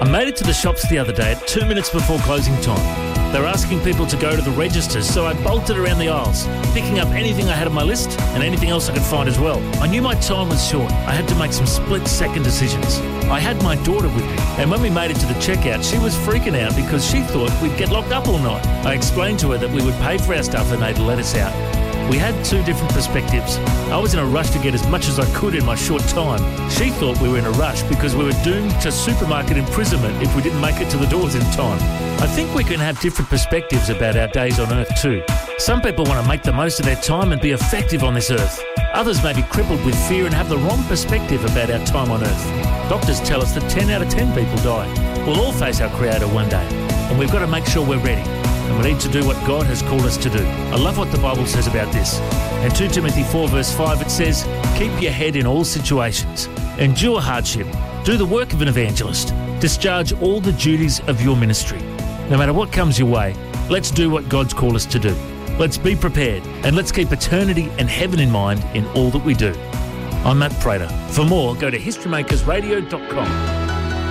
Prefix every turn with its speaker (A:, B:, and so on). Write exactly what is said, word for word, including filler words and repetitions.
A: I made it to the shops the other day at two minutes before closing time. They were asking people to go to the registers, so I bolted around the aisles, picking up anything I had on my list and anything else I could find as well. I knew my time was short. I had to make some split-second decisions. I had my daughter with me, and when we made it to the checkout, she was freaking out because she thought we'd get locked up all night. I explained to her that we would pay for our stuff and they'd let us out. We had two different perspectives. I was in a rush to get as much as I could in my short time. She thought we were in a rush because we were doomed to supermarket imprisonment if we didn't make it to the doors in time. I think we can have different perspectives about our days on Earth too. Some people want to make the most of their time and be effective on this Earth. Others may be crippled with fear and have the wrong perspective about our time on Earth. Doctors tell us that ten out of ten people die. We'll all face our Creator one day, and we've got to make sure we're ready. And we need to do what God has called us to do. I love what the Bible says about this. In two Timothy four verse five it says, keep your head in all situations. Endure hardship. Do the work of an evangelist. Discharge all the duties of your ministry. No matter what comes your way, let's do what God's called us to do. Let's be prepared and let's keep eternity and heaven in mind in all that we do. I'm Matt Prater. For more, go to history makers radio dot com.